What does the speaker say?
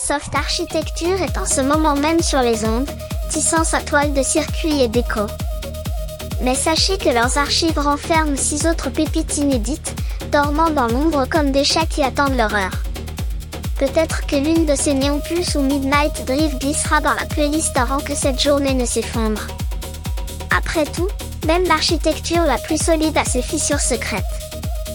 Soft Architecture est en ce moment même sur les ondes, tissant sa toile de circuits et déco. Mais sachez que leurs archives renferment 6 autres pépites inédites, dormant dans l'ombre comme des chats qui attendent leur heure. Peut-être que l'une de ces Neon Plus ou Midnight Drive glissera dans la playlist avant que cette journée ne s'effondre. Après tout, même l'architecture la plus solide a ses fissures secrètes.